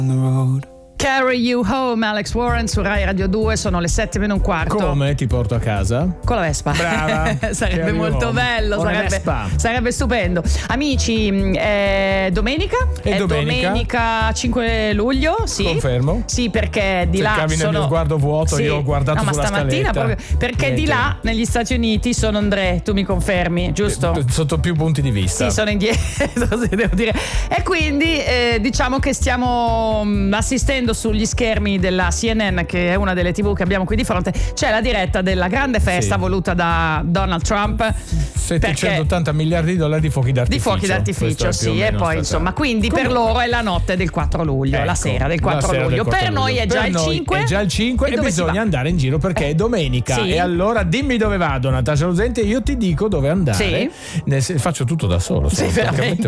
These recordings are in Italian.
Carry You Home, Alex Warren su Rai Radio 2, sono le 7:15. Come ti porto a casa? Con la Vespa. Brava. Sarebbe molto bello, sarebbe stupendo. Amici, domenica? È domenica 5 luglio, sì. Confermo. Sì, perché di là cercavi nel mio sguardo vuoto, sì. Io ho guardato sulla stamattina scaletta. Perché Niente. di là, negli Stati Uniti, sono André, tu mi confermi, giusto? Sotto più punti di vista. Sì, sono indietro, devo dire. E quindi diciamo che stiamo assistendo sugli schermi della CNN, che è una delle TV che abbiamo qui di fronte, c'è la diretta della grande festa voluta da Donald Trump. 780 miliardi di dollari di fuochi d'artificio. Sì, e poi insomma, quindi per loro è la notte del 4 luglio, ecco, la sera del 4 luglio. Per noi è già il 5. È già il 5 e bisogna andare in giro perché è domenica. Sì. E allora dimmi dove vado, Natascia Lucente, io ti dico dove andare. Sì. Faccio tutto da solo. Sì, veramente.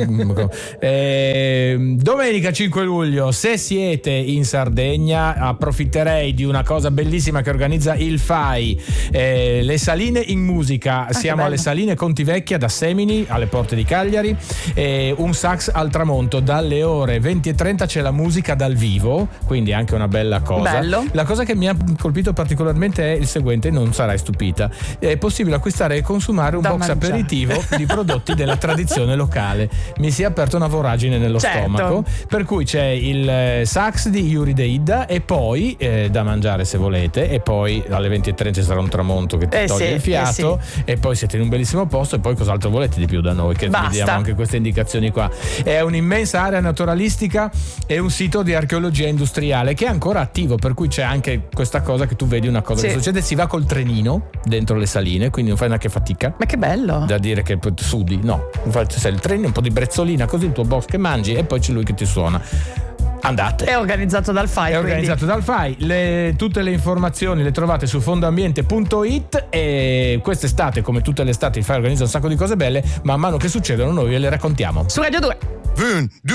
Domenica 5 luglio, se siete in Sardegna, approfitterei di una cosa bellissima che organizza il FAI, le Saline in musica. Siamo alle Saline Contivecchia, da Semini alle porte di Cagliari, un sax al tramonto. Dalle ore 20:30 c'è la musica dal vivo, quindi anche una bella cosa. Bello. La cosa che mi ha colpito particolarmente è il seguente, non sarai stupita: è possibile acquistare e consumare un box aperitivo di prodotti della tradizione locale. Mi si è aperta una voragine nello stomaco, per cui c'è il sax di Yuri Deida e poi da mangiare se volete, e poi alle 20:30 ci sarà un tramonto che ti toglie il fiato, e poi siete in un bellissimo posto, e poi cos'altro volete di più da noi, che vi diamo anche queste indicazioni qua. È un'immensa area naturalistica e un sito di archeologia industriale che è ancora attivo, per cui c'è anche questa cosa che tu vedi una cosa che succede, si va col trenino dentro le saline, quindi non fai neanche fatica. Ma che bello! Da dire che sudi, no, sei il trenino, un po' di brezzolina, così il tuo box che mangi e poi c'è lui che ti suona. Andate. È organizzato dal FAI. Tutte le informazioni le trovate su fondoambiente.it, e quest'estate, come tutte le estati, il FAI organizza un sacco di cose belle, man mano che succedono noi ve le raccontiamo. Su Radio 2.